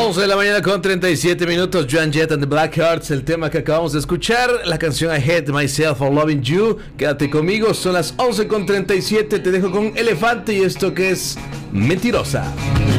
11 de la mañana con 37 minutos. Joan Jett and the Blackhearts, el tema que acabamos de escuchar, la canción I Hate Myself for Loving You. Quédate conmigo, son las 11 con 37. Te dejo con Elefante y esto que es Mentirosa.